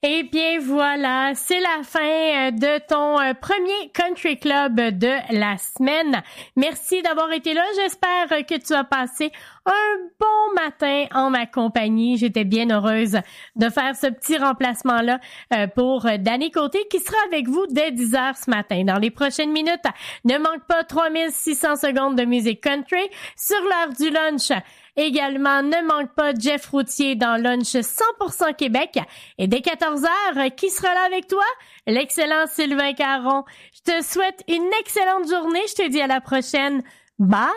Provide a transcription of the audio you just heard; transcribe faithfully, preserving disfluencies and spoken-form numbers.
Eh bien voilà, c'est la fin de ton premier Country Club de la semaine. Merci d'avoir été là. J'espère que tu as passé un bon matin en ma compagnie. J'étais bien heureuse de faire ce petit remplacement-là pour Dany Côté qui sera avec vous dès dix heures ce matin. Dans les prochaines minutes, ne manque pas trois mille six cents secondes de musique country sur l'heure du lunch. Également, ne manque pas Jeff Routier dans Lunch cent pour cent Québec. Et dès quatorze heures, qui sera là avec toi? L'excellent Sylvain Caron. Je te souhaite une excellente journée. Je te dis à la prochaine. Bye!